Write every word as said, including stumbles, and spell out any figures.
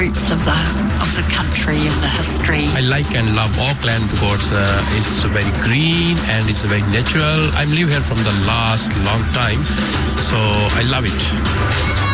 roots of the of the country, of the history. I like and love Auckland because uh, it's very green and it's very natural. I'm live here from the last long time, so I love it.